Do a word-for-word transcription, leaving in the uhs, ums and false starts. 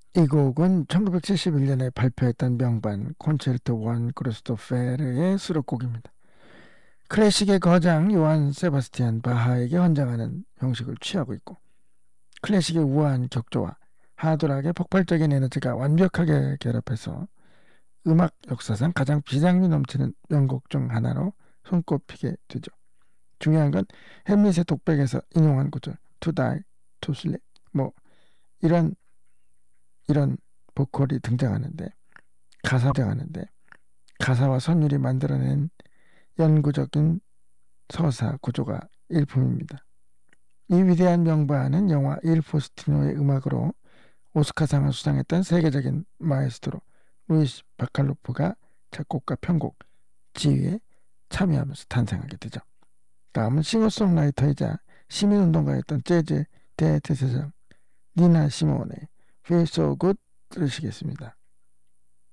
이 곡은 천구백칠십일 년에 발표했던 명반 콘체르토 원 크리스토페르의 수록곡입니다. 클래식의 거장 요한 세바스티안 바하에게 헌정하는 형식을 취하고 있고, 클래식의 우아한 격조와 하드락의 폭발적인 에너지가 완벽하게 결합해서 음악 역사상 가장 비장미 넘치는 명곡 중 하나로 손꼽히게 되죠. 중요한 건 햄릿의 독백에서 인용한 구절 To die, to sleep 뭐 이런 이런 보컬이 등장하는데 가사 등장하는데 가사와 선율이 만들어낸 연구적인 서사 구조가 일품입니다. 이 위대한 명반은 영화 일 포스티노의 음악으로 오스카상을 수상했던 세계적인 마에스트로 루이스 바칼로프가 작곡과 편곡, 지휘에 참여하면서 탄생하게 되죠. 다음은 싱어송라이터이자 시민운동가였던 재즈 대대세상 니나 시모네의 Feel So Good 들으시겠습니다.